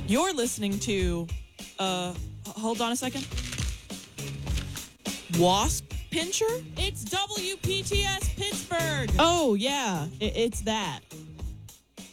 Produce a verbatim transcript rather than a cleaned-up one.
You're listening to, uh, hold on a second. Wasp Pincher? It's W P T S Pittsburgh. Oh, yeah, it, it's that.